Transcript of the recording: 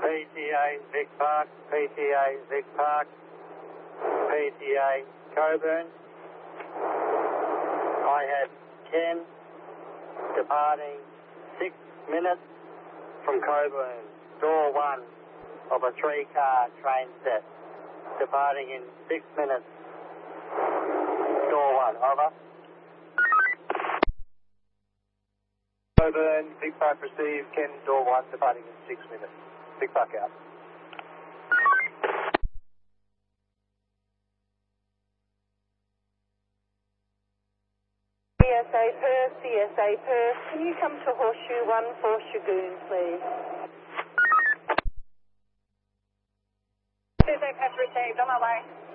PTA Vic Park, PTA Vic Park, PTA Coburn. I had Ken departing 6 minutes from Coburn, door 1 of a 3-car train set, departing in 6 minutes. Door 1, over. Coburn, Vic Park received, Ken, door 1, departing in 6 minutes. Vic Park out. CSA Perth, CSA Perth, can you come to Horseshoe 1 for Shagoon, please? CSA Perth received, on my way.